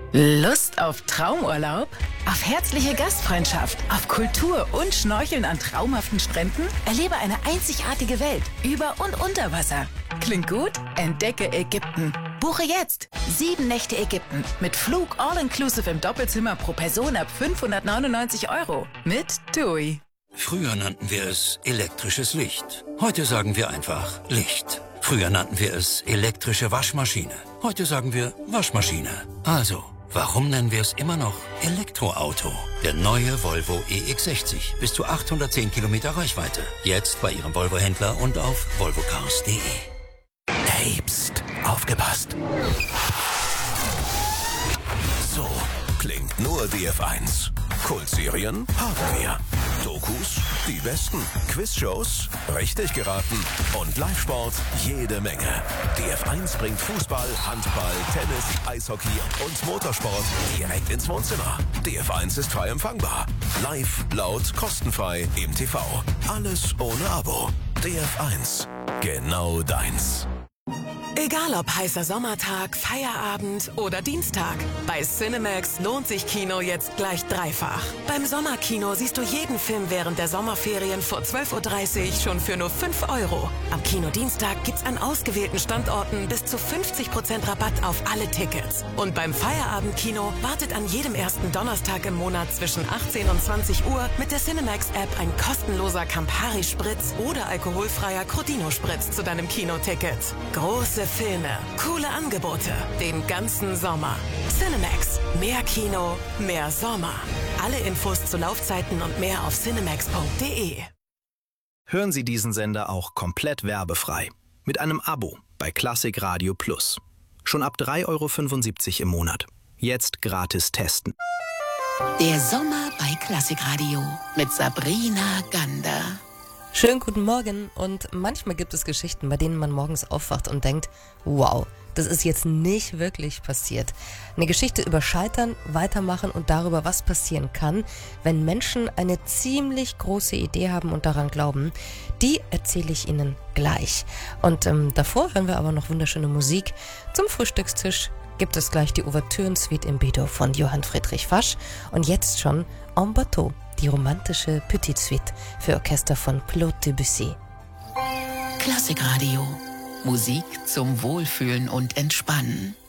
Lust auf Traumurlaub? Auf herzliche Gastfreundschaft? Auf Kultur und Schnorcheln an traumhaften Stränden? Erlebe eine einzigartige Welt über und unter Wasser. Klingt gut? Entdecke Ägypten. Buche jetzt 7 Nächte Ägypten mit Flug all-inclusive im Doppelzimmer pro Person ab 599 € mit TUI. Früher nannten wir es elektrisches Licht. Heute sagen wir einfach Licht. Früher nannten wir es elektrische Waschmaschine. Heute sagen wir Waschmaschine. Also, warum nennen wir es immer noch Elektroauto? Der neue Volvo EX60. Bis zu 810 Kilometer Reichweite. Jetzt bei Ihrem Volvo-Händler und auf volvocars.de. Hey, pst, aufgepasst. So klingt nur DF1. Kultserien haben wir. Dokus, die besten. Quizshows, richtig geraten. Und Live-Sport, jede Menge. DF1 bringt Fußball, Handball, Tennis, Eishockey und Motorsport direkt ins Wohnzimmer. DF1 ist frei empfangbar. Live, laut, kostenfrei im TV. Alles ohne Abo. DF1, genau deins. Egal ob heißer Sommertag, Feierabend oder Dienstag. Bei Cinemax lohnt sich Kino jetzt gleich dreifach. Beim Sommerkino siehst du jeden Film während der Sommerferien vor 12:30 Uhr schon für nur 5 €. Am Kinodienstag gibt's an ausgewählten Standorten bis zu 50% Rabatt auf alle Tickets. Und beim Feierabendkino wartet an jedem ersten Donnerstag im Monat zwischen 18 und 20 Uhr mit der Cinemax-App ein kostenloser Campari-Spritz oder alkoholfreier Crodino-Spritz zu deinem Kinoticket. Große Filme, coole Angebote, den ganzen Sommer. Cinemax, mehr Kino, mehr Sommer. Alle Infos zu Laufzeiten und mehr auf cinemax.de. Hören Sie diesen Sender auch komplett werbefrei. Mit einem Abo bei Klassik Radio Plus. Schon ab 3,75 € im Monat. Jetzt gratis testen. Der Sommer bei Klassik Radio mit Sabrina Gander. Schönen guten Morgen, und manchmal gibt es Geschichten, bei denen man morgens aufwacht und denkt, wow, das ist jetzt nicht wirklich passiert. Eine Geschichte über Scheitern, Weitermachen und darüber, was passieren kann, wenn Menschen eine ziemlich große Idee haben und daran glauben, die erzähle ich Ihnen gleich. Und davor hören wir aber noch wunderschöne Musik. Zum Frühstückstisch gibt es gleich die Ouvertüren-Suite im Bedo von Johann Friedrich Fasch und jetzt schon En Bateau, die romantische Petite Suite für Orchester von Claude Debussy. Klassik Radio. Musik zum Wohlfühlen und Entspannen.